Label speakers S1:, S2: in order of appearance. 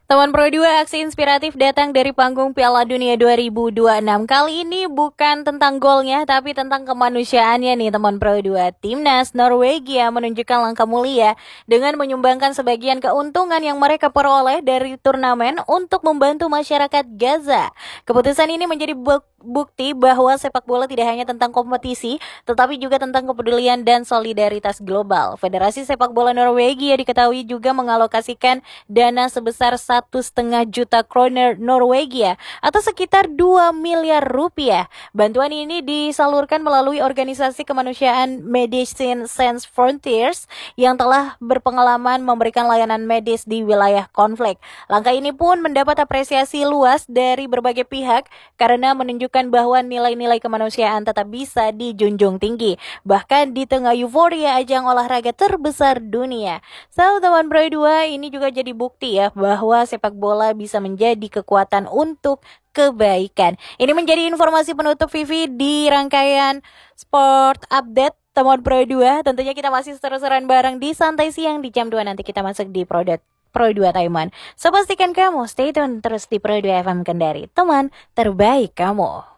S1: Teman Pro 2 aksi inspiratif datang dari panggung Piala Dunia 2026. Kali ini bukan tentang golnya, tapi tentang kemanusiaannya nih teman Pro 2. Timnas Norwegia menunjukkan langkah mulia dengan menyumbangkan sebagian keuntungan yang mereka peroleh dari turnamen untuk membantu masyarakat Gaza. Keputusan ini menjadi bukti bahwa sepak bola tidak hanya tentang kompetisi, tetapi juga tentang kepedulian dan solidaritas global. Federasi Sepak Bola Norwegia diketahui juga mengalokasikan dana sebesar 1,5 juta kroner Norwegia atau sekitar 2 miliar rupiah. Bantuan ini disalurkan melalui organisasi kemanusiaan Medicine Sans Frontiers yang telah berpengalaman memberikan layanan medis di wilayah konflik. Langkah ini pun mendapat apresiasi luas dari berbagai pihak karena menunjukkan bahwa nilai-nilai kemanusiaan tetap bisa dijunjung tinggi, bahkan di tengah euforia ajang olahraga terbesar dunia. So, teman Pro 2, ini juga jadi bukti ya bahwa sepak bola bisa menjadi kekuatan untuk kebaikan. Ini menjadi informasi penutup Vivi di rangkaian Sport Update teman Pro 2. Tentunya kita masih seru-seruan bareng di Santai Siang di jam 2 nanti kita masuk di Pro 2 Taiman. So, pastikan kamu stay tune terus di Pro 2 FM Kendari, teman terbaik kamu.